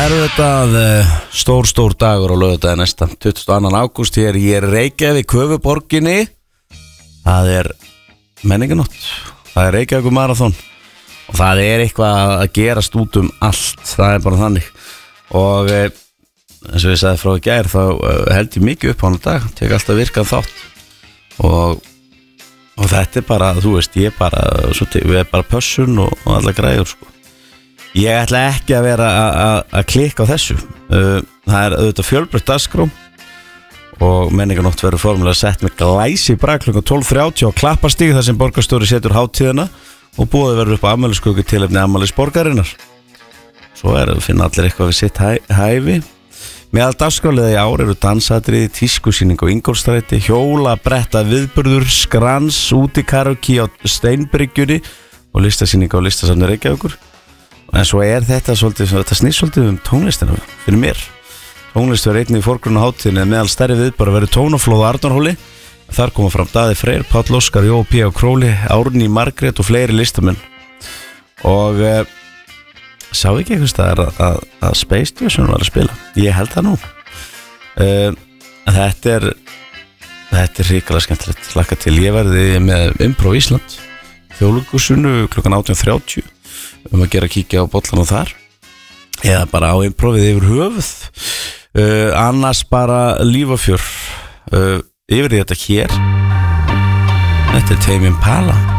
þetta stór dagur á laugardaginn næsta 22. ágúst hér í Reykjavík Köfuborginni. Það menninganótt. Það Reykjavíkur marathon og það eitthvað að gerast út allt. Það bara þannig. Og eins og ég sagði frá í gær þá held ég mikið upp á hann dag. Tek alltaf virkað þátt. Og þetta bara, þú veist, ég bara við bara pössun og alla græður sko. Ég ætla ekki að vera að klikka á þessu. Það auðvitað fjölbreytt dagskrá og menninganótt verður formulega sett með glæsi brag klukkan 12:30 á Klapparstíg þar sem borgarstjóri setur hátíðina og boðið verður upp á afmælisköku tilefni afmælis borgarinnar. Svo finna allir eitthvað við sitt hæfi. Meðal dagskráliða í ár eru dansatriði, tískusýning á Ingólfsstræti, hjóla, bretta viðburður, skrans, útikaraoke á Steinbryggjunni og listasýning á Listasafni Reykjavíkur. En svo þetta snýst svolítið tónlistina fyrir mér. Tónlist verður einnig í forgrunni á hátíðinni meðal stærri viðburða verður tónaflóð á Arnarhóli. Þar koma fram Daði Freyr, Páll Óskar, Jói P. á Króli, Árný Margrét og fleiri listamenn. Og sá ekki einhvers staðar að Space Division var að spila. Ég held það nú. Þetta hrikalega skemmtilegt. Hlakka til. Ég verði með Improv Ísland Þjóðleikhúsinu klukkan 18:30 að gera kíkja á bollan og þar eða bara á improvið yfir höfuð. Annars bara líf og fjör yfir þetta hér. Þetta Tame Impala.